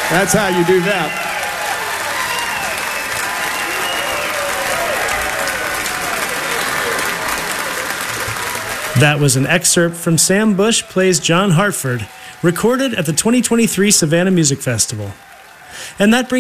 That's how you do that. That was an excerpt from Sam Bush Plays John Hartford, recorded at the 2023 Savannah Music Festival. And that brings